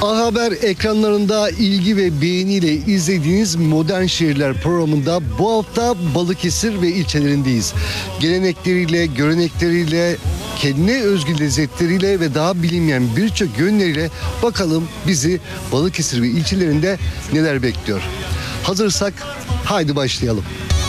A Haber ekranlarında ilgi ve beğeniyle izlediğiniz Modern Şehirler programında bu hafta Balıkesir ve ilçelerindeyiz. Gelenekleriyle, görenekleriyle, kendine özgü lezzetleriyle ve daha bilinmeyen birçok yönleriyle bakalım bizi Balıkesir ve ilçelerinde neler bekliyor. Hazırsak haydi başlayalım.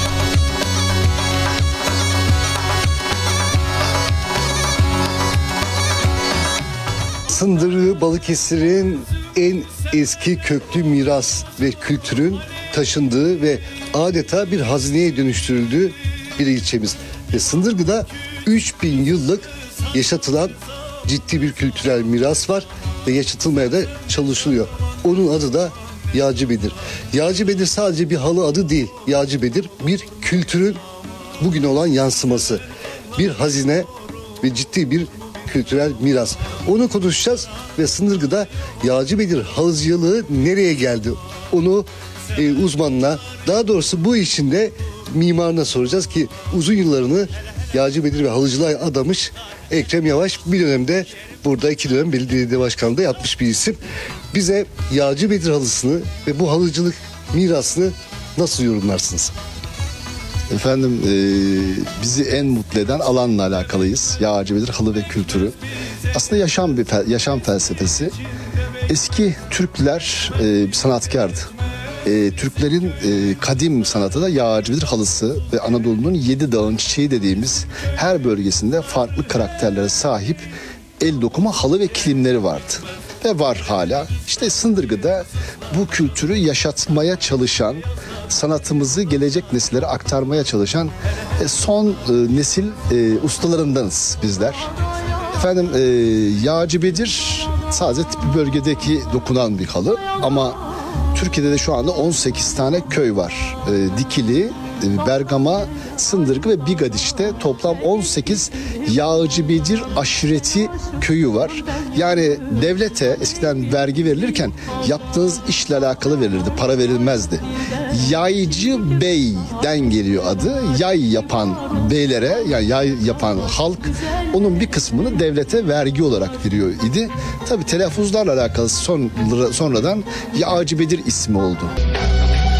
Sındırgı Balıkesir'in en eski köklü miras ve kültürün taşındığı ve adeta bir hazineye dönüştürüldüğü bir ilçemiz. Ve Sındırgı'da 3000 yıllık yaşatılan ciddi bir kültürel miras var ve yaşatılmaya da çalışılıyor. Onun adı da Yağcı Bedir. Yağcı Bedir sadece bir halı adı değil. Yağcı Bedir bir kültürün bugün olan yansıması. Bir hazine ve ciddi bir kültürel miras. Onu konuşacağız ve Sındırgı'da Yağcı Bedir halıcılığı nereye geldi? Onu uzmanına, daha doğrusu bu işin de mimarına soracağız ki uzun yıllarını Yağcı Bedir ve halıcılığa adamış Ekrem Yavaş bir dönemde burada 2 dönem belediye başkanlığı da yapmış bir isim. Bize Yağcı Bedir halısını ve bu halıcılık mirasını nasıl yorumlarsınız? Efendim bizi en mutlu eden alanla alakalıyız. Yağcı Bedir halı ve kültürü. Aslında yaşam felsefesi. Eski Türkler bir sanatkardı. Türklerin kadim sanatı da Yağcı Bedir halısı ve Anadolu'nun 7 dağın çiçeği dediğimiz her bölgesinde farklı karakterlere sahip el dokuma halı ve kilimleri vardı. Ve var hala. İşte Sındırgı'da bu kültürü yaşatmaya çalışan, sanatımızı gelecek nesillere aktarmaya çalışan son nesil ustalarındanız bizler. Efendim Yağcı Bedir sadece bir bölgedeki dokunan bir halı ama Türkiye'de de şu anda 18 tane köy var. Dikili, Bergama, Sındırgı ve Bigadiç'te toplam 18 Yağcı Bedir aşireti köyü var. Yani devlete eskiden vergi verilirken yaptığınız işle alakalı verilirdi, para verilmezdi. Yaycı Bey'den geliyor adı. Yay yapan beylere, yani yay yapan halk onun bir kısmını devlete vergi olarak veriyor idi. Tabii telaffuzlarla alakalı sonradan Yağcı Bedir ismi oldu.